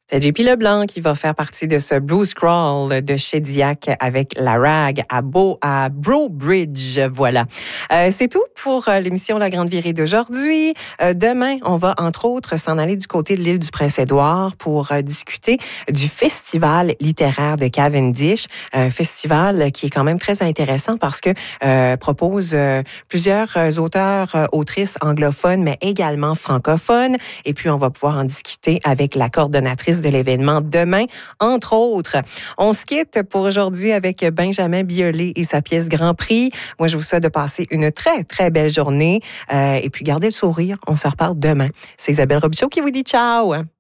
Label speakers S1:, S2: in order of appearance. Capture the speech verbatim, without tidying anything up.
S1: C'est J P Leblanc qui va faire partie de ce Blues Crawl de chez Diac avec la rag à, Beau, à Brobridge. Voilà. Euh, c'est tout pour euh, l'émission La Grande Virée d'aujourd'hui. Euh, demain, on va entre autres s'en aller du côté de l'île du Prince-Édouard pour euh, discuter du Festival littéraire de Cavendish. Un festival qui est quand même très intéressant parce que euh, propose euh, plusieurs euh, auteurs, euh, autrices anglophones, mais également francophones. Et puis, on va pouvoir en discuter avec la coordonnatrice de l'événement demain, entre autres. On se quitte pour aujourd'hui avec Benjamin Biolay et sa pièce Grand Prix. Moi, je vous souhaite de passer une très, très belle journée. Euh, et puis, gardez le sourire. On se reparle demain. C'est Isabelle Robichaud qui vous dit ciao!